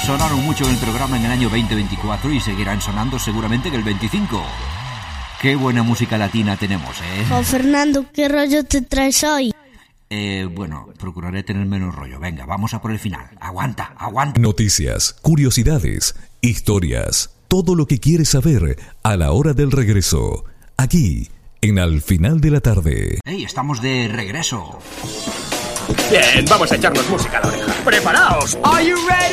sonaron mucho en el programa en el año 2024 y seguirán sonando seguramente en el 25. Qué buena música latina tenemos, ¿eh? Oh, Fernando, ¿qué rollo te traes hoy? Bueno, procuraré tener menos rollo. Venga, vamos a por el final. Aguanta, aguanta. Noticias, curiosidades, historias, todo lo que quieres saber a la hora del regreso. Aquí, en Al Final de la Tarde. ¡Ey, estamos de regreso! Bien, vamos a echarnos música a la oreja. ¡Preparaos! ¿Are you ready?